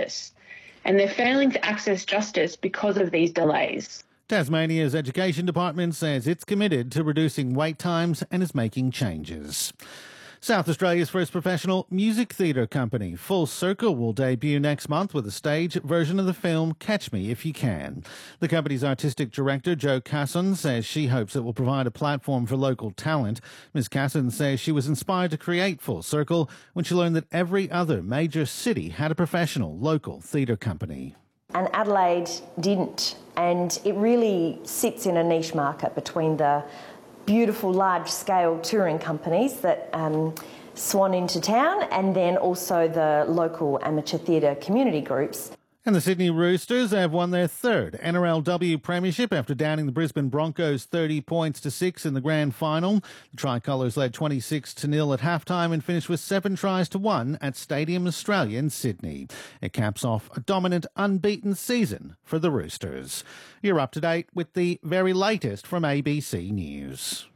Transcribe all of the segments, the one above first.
justice, and they're failing to access justice because of these delays. Tasmania's Education Department says it's committed to reducing wait times and is making changes. South Australia's first professional music theatre company, Full Circle, will debut next month with a stage version of the film Catch Me If You Can. The company's artistic director, Jo Casson, says she hopes it will provide a platform for local talent. Ms Casson says she was inspired to create Full Circle when she learned that every other major city had a professional local theatre company. And Adelaide didn't, and it really sits in a niche market between the beautiful large-scale touring companies that swan into town and then also the local amateur theatre community groups. And the Sydney Roosters have won their third NRLW premiership after downing the Brisbane Broncos 30 points to 6 in the grand final. The Tricolours led 26-0 at halftime and finished with 7 tries to 1 at Stadium Australia in Sydney. It caps off a dominant, unbeaten season for the Roosters. You're up to date with the very latest from ABC News.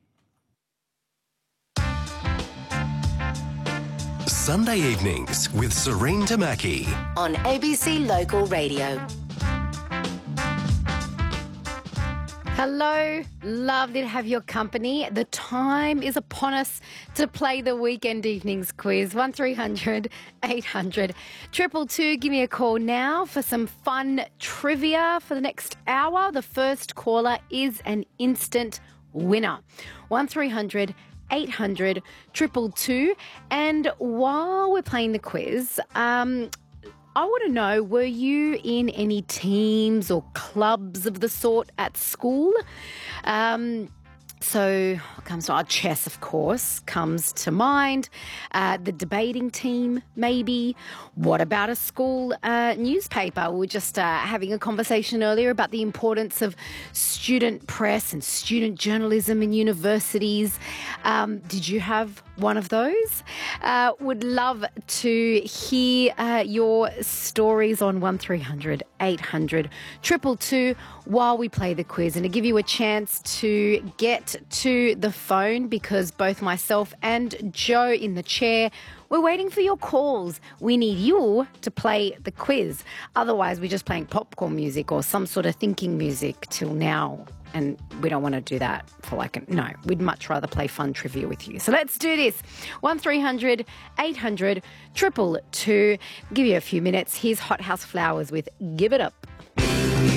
Sunday evenings with Serene Tamaki on ABC Local Radio. Hello, lovely to have your company. The time is upon us to play the weekend evenings quiz. 1300 800 222. Give me a call now for some fun trivia for the next hour. The first caller is an instant winner. 1300 800 222. And while we're playing the quiz, I want to know, were you in any teams or clubs of the sort at school? So what comes to chess, of course, comes to mind. The debating team, maybe. What about a school newspaper? We were just having a conversation earlier about the importance of student press and student journalism in universities. Did you have one of those? Would love to hear your stories on 1300 800 222 while we play the quiz, and to give you a chance to get to the phone, because both myself and Joe in the chair, we're waiting for your calls. We need you to play the quiz. Otherwise, we're just playing popcorn music or some sort of thinking music till now. And we don't want to do that for no, we'd much rather play fun trivia with you. So let's do this. 1300 800 222. Give you a few minutes. Here's Hot House Flowers with Give It Up.